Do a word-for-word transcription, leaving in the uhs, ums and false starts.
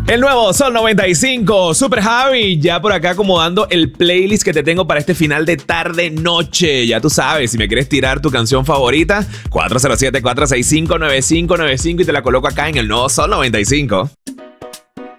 El nuevo Sol noventa y cinco, Super Javi, ya por acá acomodando el playlist que te tengo para este final de tarde-noche. Ya tú sabes, si me quieres tirar tu canción favorita, cuatro cero siete, cuatro seis cinco, nueve cinco nueve cinco y te la coloco acá en el nuevo Sol noventa y cinco.